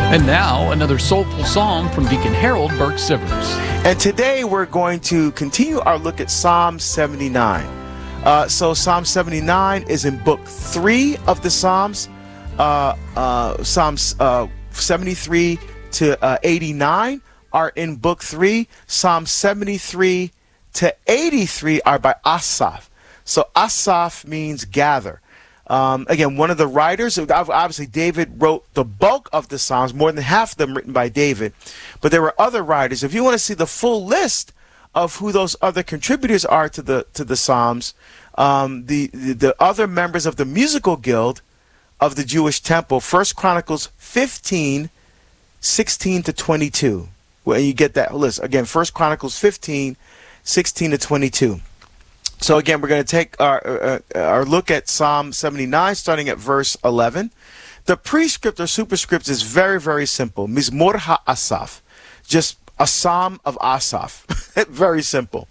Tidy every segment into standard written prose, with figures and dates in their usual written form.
And now, another soulful song from Deacon Harold Burke-Sivers. And today we're going to continue our look at Psalm 79. So Psalm 79 is in book 3 of the Psalms. Psalms 73 to 89 are in book 3. Psalms 73 to 83 are by Asaph. So Asaph means gather. Again, one of the writers, obviously David wrote the bulk of the Psalms, more than half of them written by David. But there were other writers. If you want to see the full list of who those other contributors are to the Psalms, the other members of the musical guild of the Jewish temple, 1 Chronicles 15, 16 to 22. Where you get that list. Again, 1 Chronicles 15, 16 to 22. So again, we're going to take our look at Psalm 79, starting at verse 11. The prescript or superscript is very, very simple. Mizmor HaAsaph, just a psalm of Asaph. Very simple.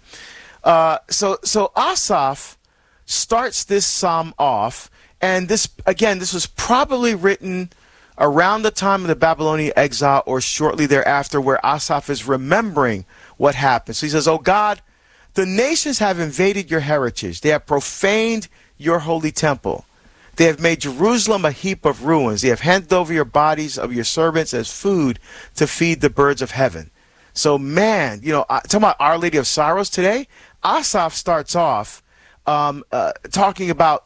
So Asaph starts this psalm off, and this was probably written around the time of the Babylonian exile or shortly thereafter, where Asaph is remembering what happened. So he says, "Oh God, the nations have invaded your heritage. They have profaned your holy temple. They have made Jerusalem a heap of ruins. They have handed over your bodies of your servants as food to feed the birds of heaven." So, man, talking about Our Lady of Sorrows today, Asaph starts off talking about,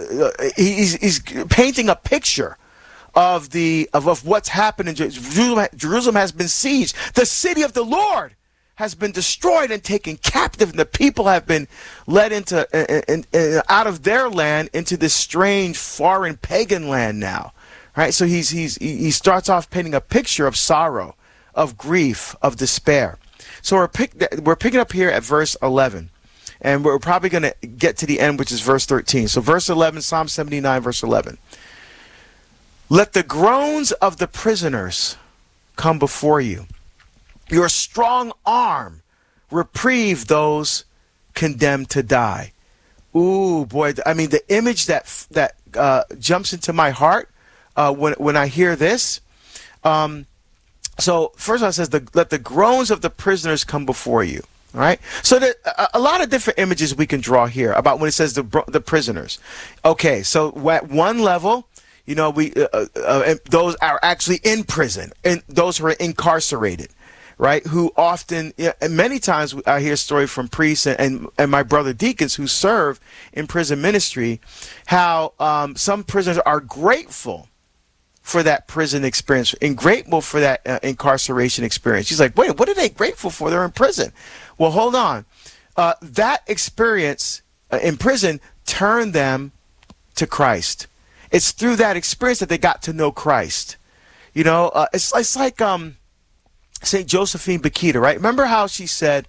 he's painting a picture of what's happened in Jerusalem. Jerusalem has been sieged. The city of the Lord has been destroyed and taken captive, and the people have been led into out of their land into this strange foreign pagan land now, right? So he starts off painting a picture of sorrow, of grief, of despair. So we're picking up here at verse 11, and we're probably going to get to the end, which is verse 13. So verse 11, Psalm 79, verse 11. Let the groans of the prisoners come before you. Your strong arm reprieve those condemned to die. Ooh, boy! I mean, the image that jumps into my heart when I hear this. So first of all, it says, "Let the groans of the prisoners come before you." All right. So there a lot of different images we can draw here about when it says the prisoners. Okay, so at one level, those are actually in prison, and those who are incarcerated. Right, who often, many times I hear a story from priests and my brother deacons who serve in prison ministry, how some prisoners are grateful for that prison experience and grateful for that incarceration experience. She's like, wait, what are they grateful for? They're in prison. Well, hold on. That experience in prison turned them to Christ. It's through that experience that they got to know Christ. It's like St. Josephine Bakhita, right? Remember how she said,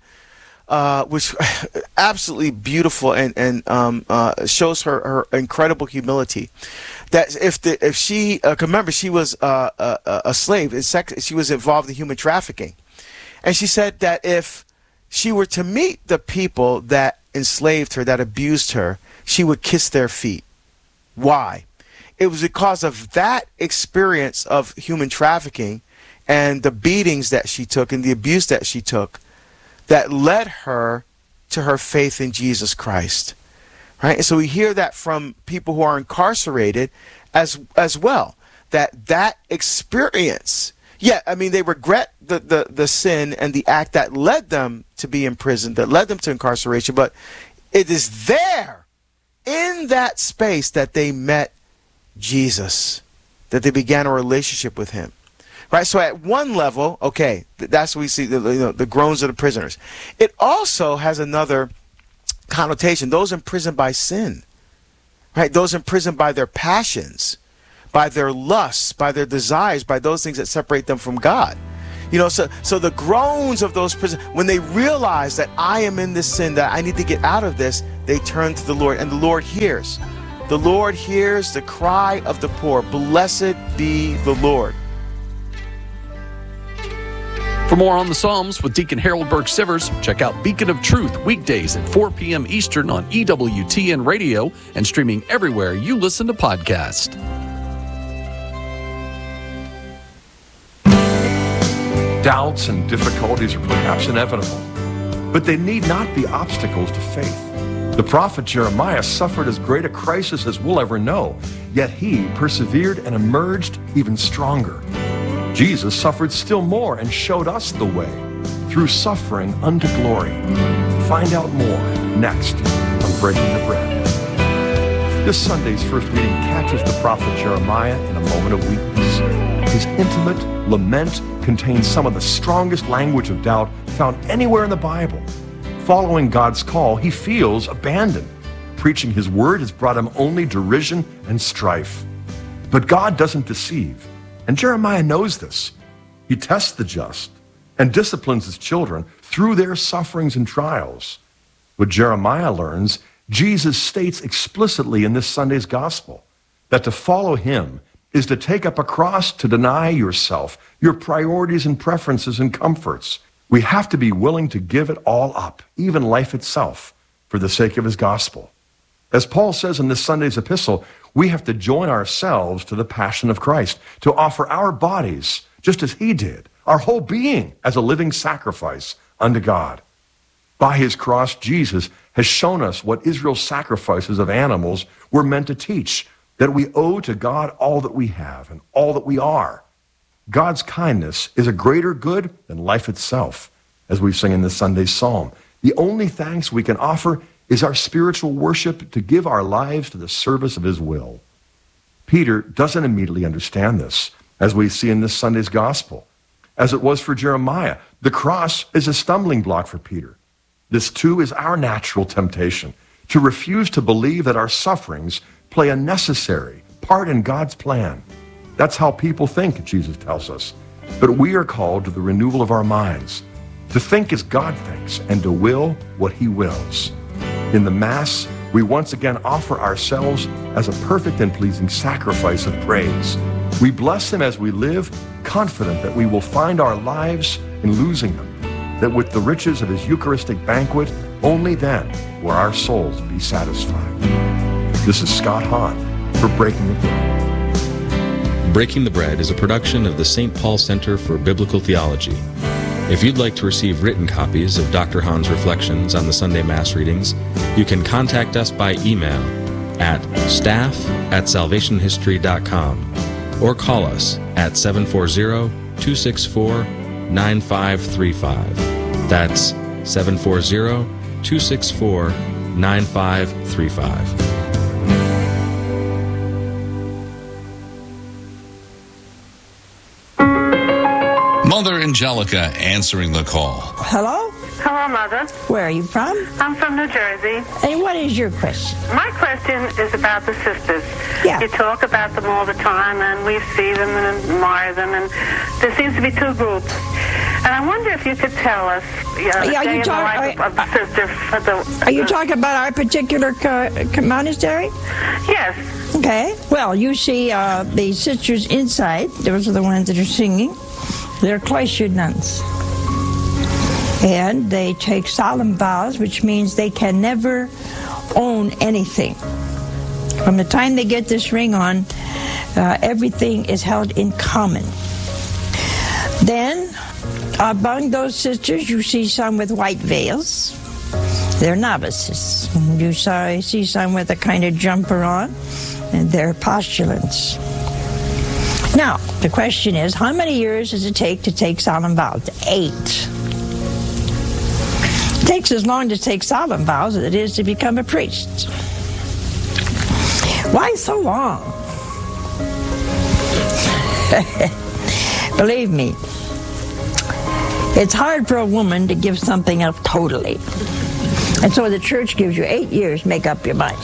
which absolutely beautiful and shows her incredible humility, that if she remember, she was a slave, she was involved in human trafficking, and she said that if she were to meet the people that enslaved her, that abused her, she would kiss their feet. Why? It was because of that experience of human trafficking and the beatings that she took and the abuse that she took that led her to her faith in Jesus Christ. Right? And so we hear that from people who are incarcerated as well, that experience. Yeah, I mean, they regret the sin and the act that led them to be in prison, that led them to incarceration, but it is there in that space that they met Jesus, that they began a relationship with him. Right, so at one level, okay, that's what we see, the groans of the prisoners. It also has another connotation, those imprisoned by sin, right? Those imprisoned by their passions, by their lusts, by their desires, by those things that separate them from God. So the groans of those prisoners, when they realize that I am in this sin, that I need to get out of this, they turn to the Lord, and the Lord hears. The Lord hears the cry of the poor. Blessed be the Lord. For more on the Psalms with Deacon Harold Burke-Sivers, check out Beacon of Truth weekdays at 4 p.m. Eastern on EWTN Radio and streaming everywhere you listen to podcasts. Doubts and difficulties are perhaps inevitable, but they need not be obstacles to faith. The prophet Jeremiah suffered as great a crisis as we'll ever know, yet he persevered and emerged even stronger. Jesus suffered still more and showed us the way through suffering unto glory. Find out more next on Breaking the Bread. This Sunday's first reading catches the prophet Jeremiah in a moment of weakness. His intimate lament contains some of the strongest language of doubt found anywhere in the Bible. Following God's call, he feels abandoned. Preaching his word has brought him only derision and strife. But God doesn't deceive, and Jeremiah knows this. He tests the just and disciplines his children through their sufferings and trials. What Jeremiah learns, Jesus states explicitly in this Sunday's gospel, that to follow him is to take up a cross, to deny yourself, your priorities and preferences and comforts. We have to be willing to give it all up, even life itself, for the sake of his gospel. As Paul says in this Sunday's epistle, we have to join ourselves to the passion of Christ, to offer our bodies, just as he did, our whole being as a living sacrifice unto God. By his cross, Jesus has shown us what Israel's sacrifices of animals were meant to teach, that we owe to God all that we have and all that we are. God's kindness is a greater good than life itself, as we sing in this Sunday's psalm. The only thanks we can offer is our spiritual worship, to give our lives to the service of his will. Peter doesn't immediately understand this, as we see in this Sunday's gospel. As it was for Jeremiah, the cross is a stumbling block for Peter. This too is our natural temptation, to refuse to believe that our sufferings play a necessary part in God's plan. That's how people think, Jesus tells us. But we are called to the renewal of our minds, to think as God thinks and to will what he wills. In the Mass, we once again offer ourselves as a perfect and pleasing sacrifice of praise. We bless him as we live, confident that we will find our lives in losing him, that with the riches of his Eucharistic banquet, only then will our souls be satisfied. This is Scott Hahn for Breaking the Bread. Breaking the Bread is a production of the St. Paul Center for Biblical Theology. If you'd like to receive written copies of Dr. Hahn's reflections on the Sunday Mass readings, you can contact us by email at staff@salvationhistory.com or call us at 740-264-9535. That's 740-264-9535. Mother Angelica answering the call. Hello? Hello, Mother. Where are you from? I'm from New Jersey. And what is your question? My question is about the sisters. Yeah. You talk about them all the time, and we see them and admire them, and there seems to be two groups. And I wonder if you could tell us the day in the life of the sister. Are you talking about our particular monastery? Yes. Okay. Well, you see the sisters inside. Those are the ones that are singing. They're cloistered nuns. And they take solemn vows, which means they can never own anything. From the time they get this ring on, everything is held in common. Then, among those sisters, you see some with white veils. They're novices. You see some with a kind of jumper on, and they're postulants. Now, the question is, how many years does it take solemn vows? 8. It takes as long to take solemn vows as it is to become a priest. Why so long? Believe me, it's hard for a woman to give something up totally. And so the church gives you 8 years to make up your mind.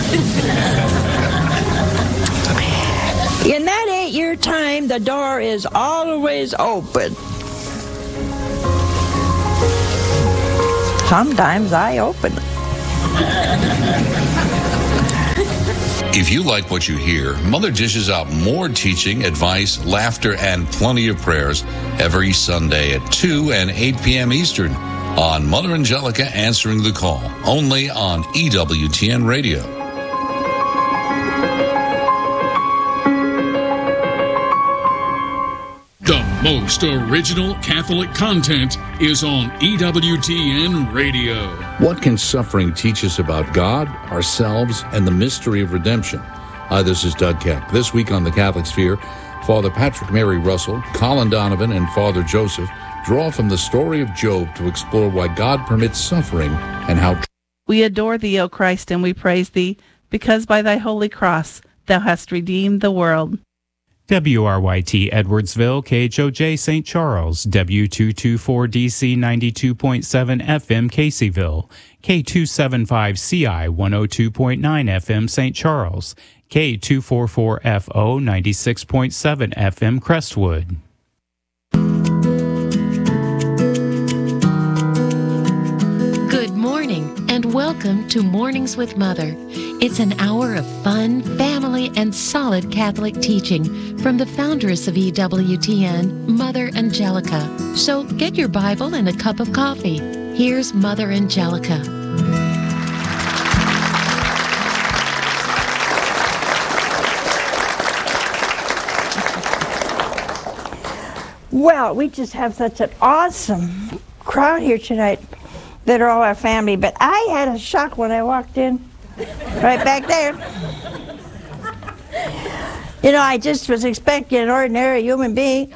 In that 8-year time, the door is always open. Sometimes I open it. If you like what you hear, Mother dishes out more teaching, advice, laughter, and plenty of prayers every Sunday at 2 and 8 p.m. Eastern on Mother Angelica Answering the Call, only on EWTN Radio. The most original Catholic content is on EWTN Radio. What can suffering teach us about God, ourselves, and the mystery of redemption? This is Doug Keck. This week on the Catholic Sphere, Father Patrick Mary Russell, Colin Donovan, and Father Joseph draw from the story of Job to explore why God permits suffering and how... We adore thee, O Christ, and we praise thee, because by thy holy cross thou hast redeemed the world. WRYT Edwardsville, KHOJ St. Charles, W224DC 92.7 FM Caseyville, K275CI 102.9 FM St. Charles, K244FO 96.7 FM Crestwood. Good morning and welcome to Mornings with Mother. It's an hour of fun, family, and solid Catholic teaching from the foundress of EWTN, Mother Angelica. So get your Bible and a cup of coffee. Here's Mother Angelica. Well, we just have such an awesome crowd here tonight that are all our family, but I had a shock when I walked in, right back there. You know, I just was expecting an ordinary human being.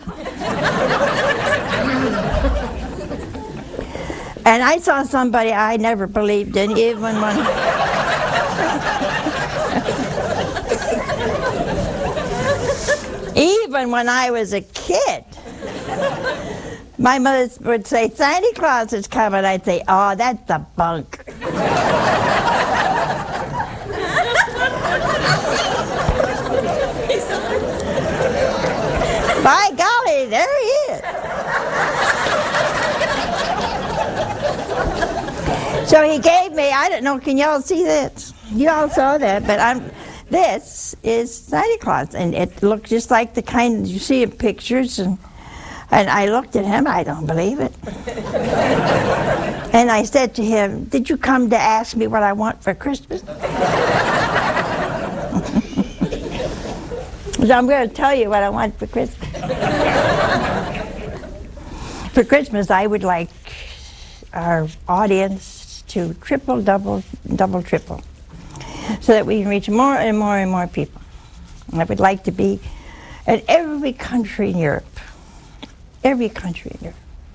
And I saw somebody I never believed in, even when I was a kid. My mother would say, Santa Claus is coming. I'd say, oh, that's a bunk. By golly, there he is. So he gave me, I don't know, can y'all see this? You all saw that, but this is Santa Claus, and it looked just like the kind you see in pictures, and I looked at him, I don't believe it. And I said to him, did you come to ask me what I want for Christmas? So I'm going to tell you what I want for Christmas. For Christmas, I would like our audience to triple, double, triple, so that we can reach more and more and more people. And I would like to be in every country in Europe. Every country in Europe.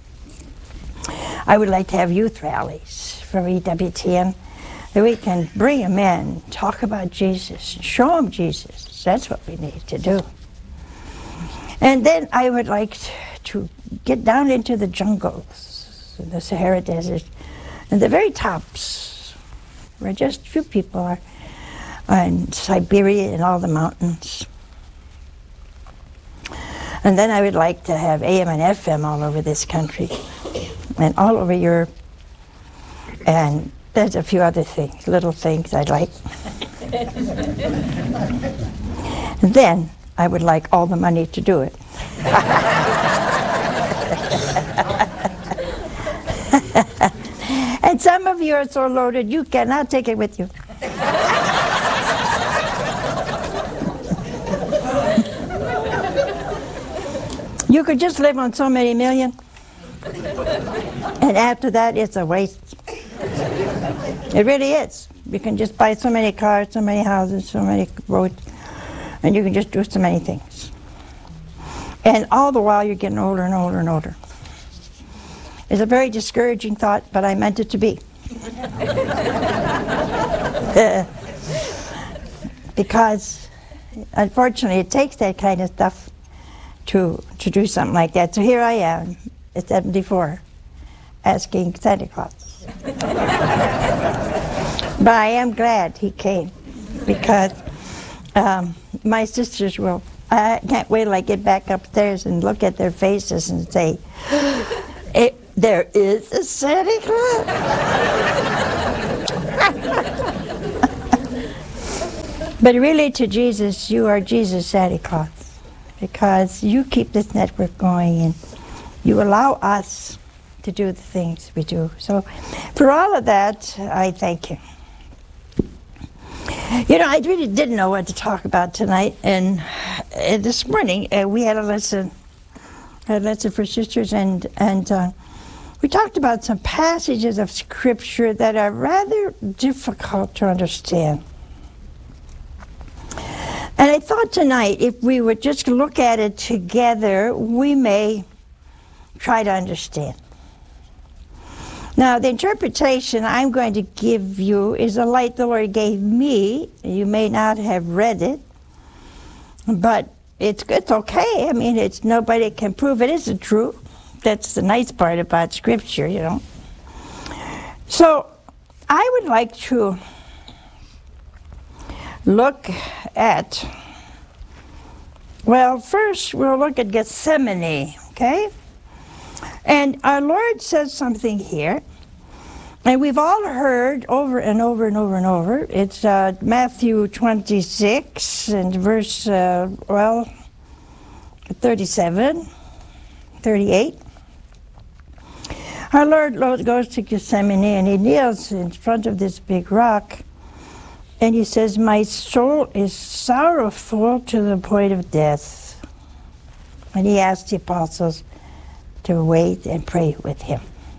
I would like to have youth rallies for EWTN that we can bring them in, talk about Jesus, show them Jesus. That's what we need to do. And then I would like to get down into the jungles, the Sahara Desert, and the very tops, where just a few people are, in Siberia and all the mountains. And then I would like to have AM and FM all over this country and all over Europe. And there's a few other things, little things I'd like. And then I would like all the money to do it. And some of you are so loaded you cannot take it with you. You could just live on so many million, and after that it's a waste. It really is. You can just buy so many cars, so many houses, so many roads, and you can just do so many things. And all the while you're getting older and older and older. It's a very discouraging thought, but I meant it to be. Because unfortunately it takes that kind of stuff to do something like that. So here I am at 74 asking Santa Claus. But I am glad he came, because my sisters will, I can't wait till I get back upstairs and look at their faces and say, there is a Santa Claus. But really, to Jesus, you are Jesus Santa Claus, because you keep this network going and you allow us to do the things we do. So for all of that, I thank you. You know, I really didn't know what to talk about tonight, and this morning we had a lesson lesson for sisters, and we talked about some passages of Scripture that are rather difficult to understand. And I thought tonight, if we would just look at it together, we may try to understand. Now, the interpretation I'm going to give you is a light the Lord gave me. You may not have read it, but it's okay. I mean, nobody can prove it isn't true. That's the nice part about Scripture, you know. So, I would like to look at, well, first we'll look at Gethsemane, okay? And our Lord says something here, and we've all heard over and over and over and over. It's Matthew 26 and verse, 37, 38. Our Lord goes to Gethsemane, and he kneels in front of this big rock, and he says, "My soul is sorrowful to the point of death." And he asked the apostles to wait and pray with him.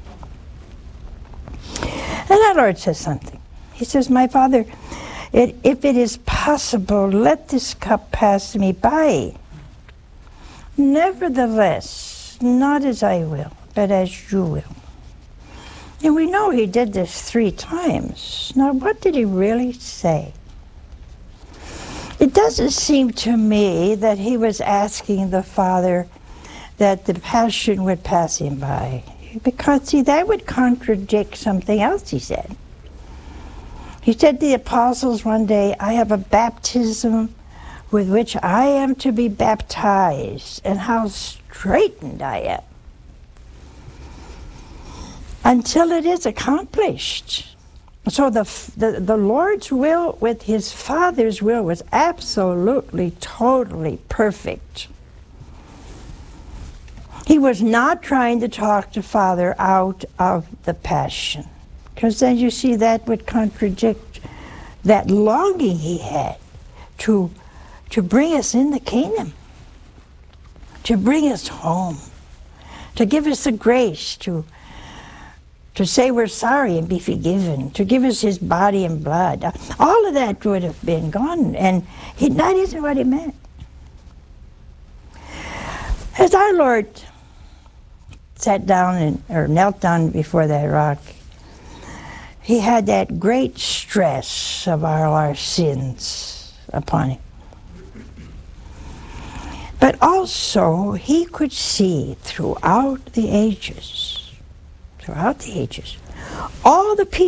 And our Lord says something. He says, "My Father, if it is possible, let this cup pass me by. Nevertheless, not as I will, but as you will." And we know he did this 3 times. Now, what did he really say? It doesn't seem to me that he was asking the Father that the passion would pass him by. Because, see, that would contradict something else he said. He said to the apostles one day, "I have a baptism with which I am to be baptized, and how straitened I am until it is accomplished." So the Lord's will with his Father's will was absolutely, totally perfect. He was not trying to talk the Father out of the passion, because then you see that would contradict that longing he had to bring us in the kingdom, to bring us home, to give us the grace to say we're sorry and be forgiven, to give us his body and blood. All of that would have been gone, and that isn't what he meant. As our Lord sat down or knelt down before that rock, he had that great stress of all our sins upon him. But also, he could see throughout the ages, all the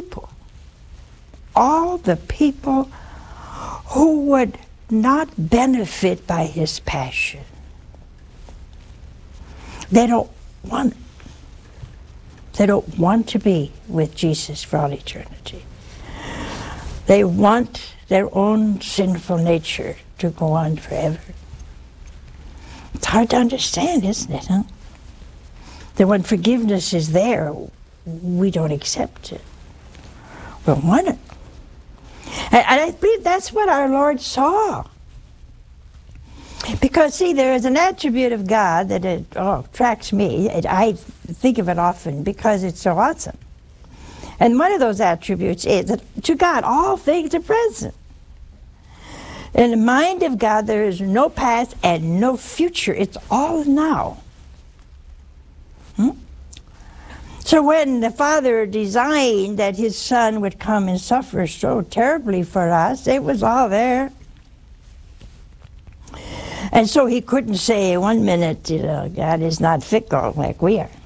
people who would not benefit by his passion. They don't want it. They don't want to be with Jesus for all eternity. They want their own sinful nature to go on forever. It's hard to understand, isn't it, huh? That when forgiveness is there, we don't accept it. We want it. And I believe that's what our Lord saw. Because, see, there is an attribute of God that attracts me. I think of it often because it's so awesome. And one of those attributes is that to God, all things are present. In the mind of God, there is no past and no future. It's all now. So when the Father designed that his Son would come and suffer so terribly for us, it was all there. And so he couldn't say one minute, God is not fickle like we are.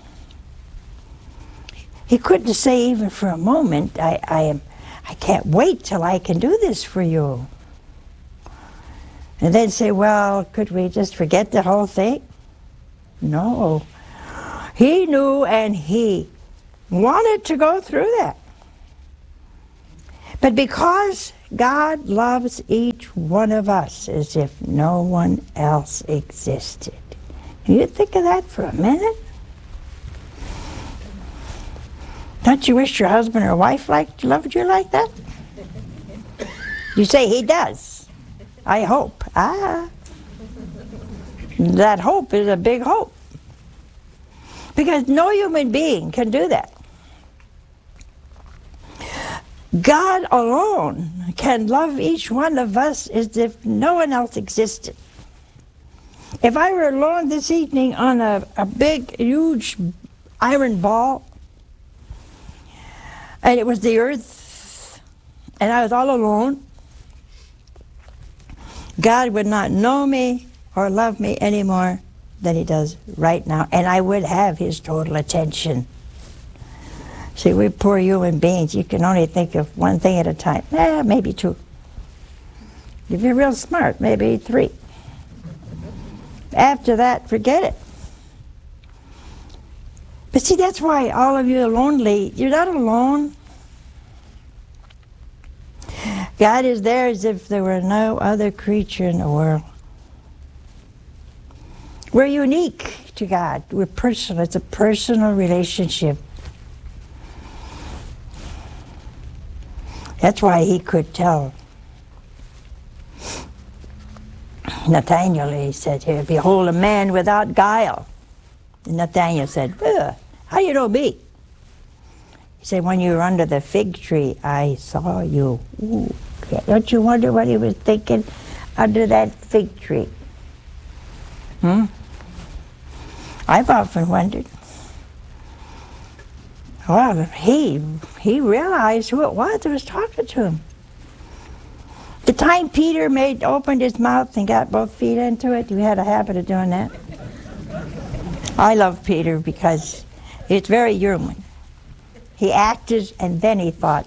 He couldn't say even for a moment, I can't wait till I can do this for you. And then say, well, could we just forget the whole thing? No. He knew, and he wanted to go through that. But because God loves each one of us as if no one else existed. Can you think of that for a minute? Don't you wish your husband or wife loved you like that? You say he does. I hope. That hope is a big hope. Because no human being can do that. God alone can love each one of us as if no one else existed. If I were alone this evening on a big, huge iron ball, and it was the earth, and I was all alone, God would not know me or love me any more than he does right now, and I would have his total attention. See, we're poor human beings. You can only think of one thing at a time. Maybe two. If you're real smart, maybe three. After that, forget it. But see, that's why all of you are lonely. You're not alone. God is there as if there were no other creature in the world. We're unique to God. We're personal. It's a personal relationship. That's why he could tell Nathaniel, he said, here, behold a man without guile. And Nathaniel said, how do you know me? He said, when you were under the fig tree, I saw you. Ooh, don't you wonder what he was thinking under that fig tree? I've often wondered. Well, he realized who it was that was talking to him. The time Peter opened his mouth and got both feet into it, he had a habit of doing that. I love Peter because it's very human. He acted and then he thought.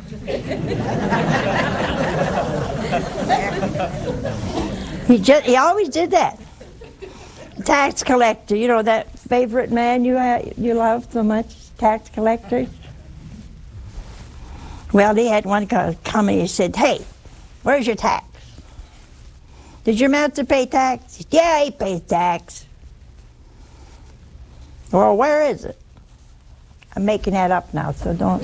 He always did that. Tax collector, you know that favorite man you love so much, tax collector? Well, he had one come and he said, hey, where's your tax? Did your master pay tax? He said, yeah, he pays tax. Well, where is it? I'm making that up now, so don't.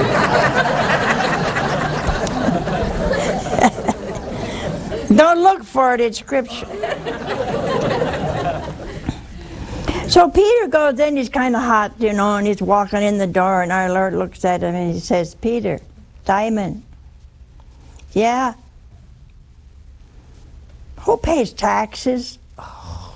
Don't look for it in Scripture. So Peter goes in, he's kind of hot, you know, and he's walking in the door, and our Lord looks at him and he says, Peter, Simon, yeah? Who pays taxes? Oh,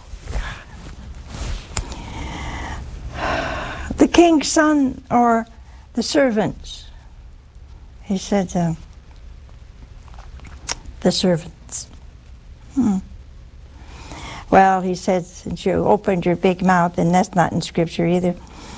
God. The king's son or the servants? He said, the servants. Well, he said, since you opened your big mouth, and that's not in Scripture either,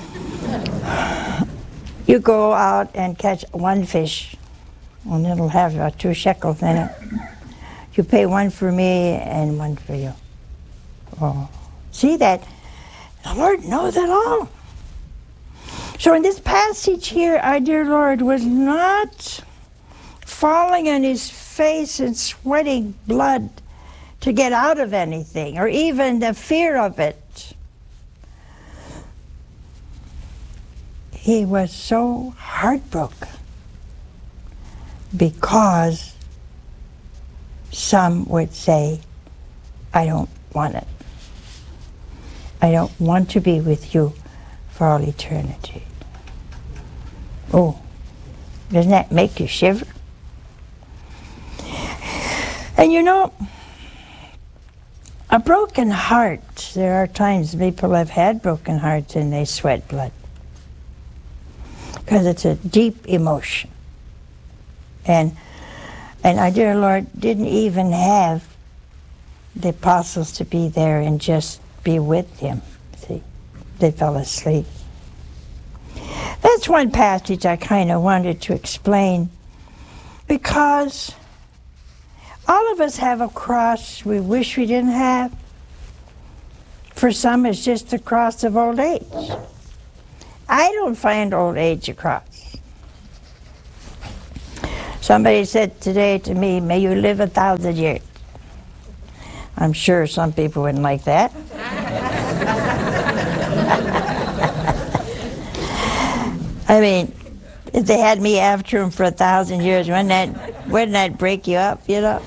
you go out and catch one fish, and it'll have 2 shekels in it. You pay one for me and one for you. Oh, see that? The Lord knows it all. So in this passage here, our dear Lord was not falling on his face and sweating blood to get out of anything, or even the fear of it. He was so heartbroken because some would say, I don't want it. I don't want to be with you for all eternity. Oh, doesn't that make you shiver? And you know, a broken heart, there are times people have had broken hearts and they sweat blood. Because it's a deep emotion. And our dear Lord didn't even have the apostles to be there and just be with him. See, they fell asleep. That's one passage I kind of wanted to explain, because all of us have a cross we wish we didn't have. For some, it's just the cross of old age. I don't find old age a cross. Somebody said today to me, may you live 1,000 years. I'm sure some people wouldn't like that. I mean, if they had me after them for 1,000 years, wouldn't that break you up, you know?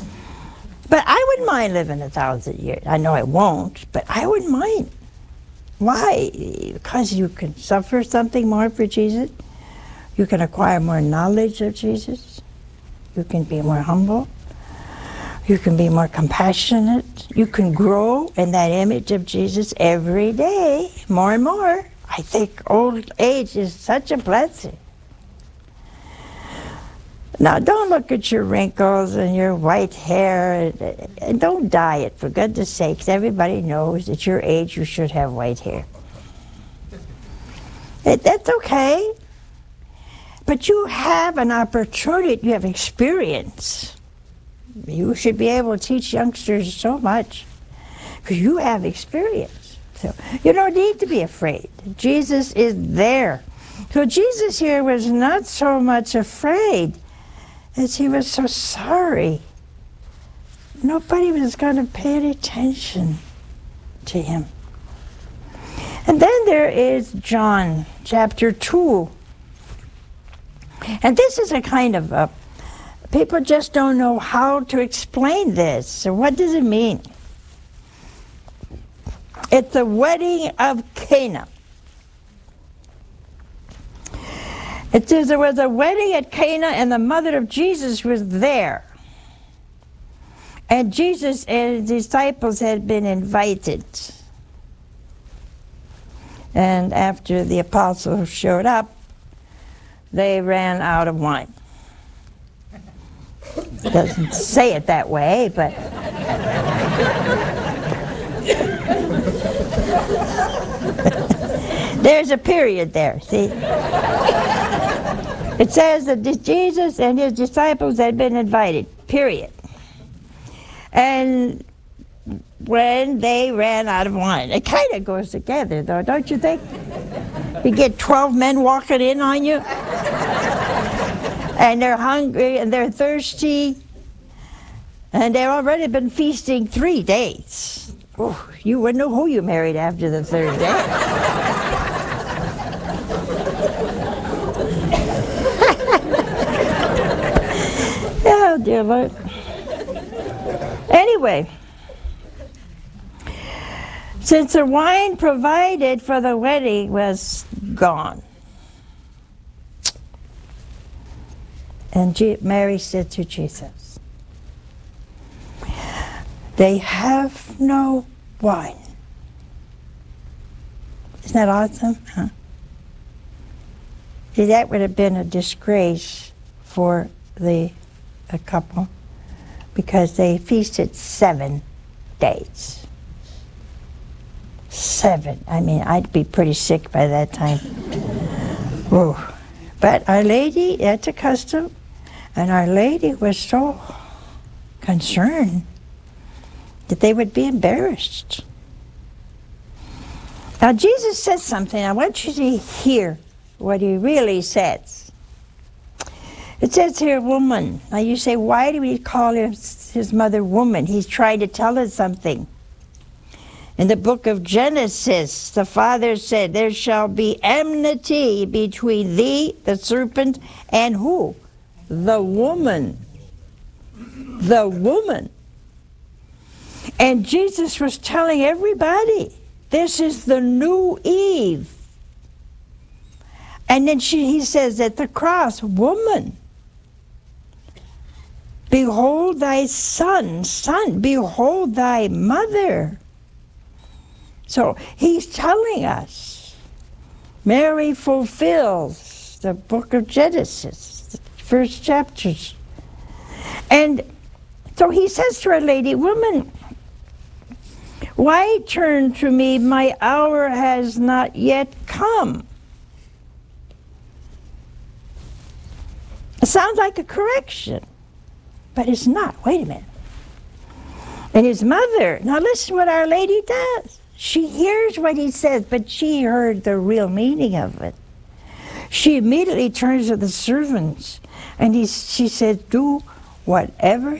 But I wouldn't mind living 1,000 years. I know I won't, but I wouldn't mind. Why? Because you can suffer something more for Jesus. You can acquire more knowledge of Jesus. You can be more humble. You can be more compassionate. You can grow in that image of Jesus every day, more and more. I think old age is such a blessing. Now, don't look at your wrinkles and your white hair, and don't dye it, for goodness sakes. Everybody knows at your age you should have white hair. That's okay. But you have an opportunity, you have experience. You should be able to teach youngsters so much, because you have experience. So you don't need to be afraid. Jesus is there. So Jesus here was not so much afraid as he was so sorry. Nobody was going to pay any attention to him. And then there is John chapter 2. And this is a kind of people just don't know how to explain this. So what does it mean? It's the wedding of Cana. It says there was a wedding at Cana, and the mother of Jesus was there. And Jesus and his disciples had been invited. And after the apostles showed up, they ran out of wine. It doesn't say it that way, but... There's a period there, see? It says that Jesus and his disciples had been invited, period. And when they ran out of wine, it kind of goes together, though, don't you think? You get 12 men walking in on you, and they're hungry, and they're thirsty, and they've already been feasting 3 days. Oh, you wouldn't know who you married after the third day. Oh, dear Lord. Anyway, since the wine provided for the wedding was gone, and Mary said to Jesus, "They have no wine." Isn't that awesome? Huh? See, that would have been a disgrace for the couple, because they feasted 7 days. 7. I mean, I'd be pretty sick by that time. Whoa. But Our Lady, that's a custom, and Our Lady was so concerned that they would be embarrassed. Now, Jesus says something. I want you to hear what he really says. It says here, woman. Now you say, why do we call his mother woman? He's trying to tell us something. In the book of Genesis, the Father said, there shall be enmity between thee, the serpent, and who? The woman. The woman. And Jesus was telling everybody, this is the new Eve. And then he says at the cross, woman, behold thy son, son, behold thy mother. So he's telling us, Mary fulfills the book of Genesis, the first chapters. And so he says to Our Lady, woman, why turn to me? My hour has not yet come. It sounds like a correction, but it's not. Wait a minute. And his mother, now listen what Our Lady does. She hears what he says, but she heard the real meaning of it. She immediately turns to the servants, and she said, do whatever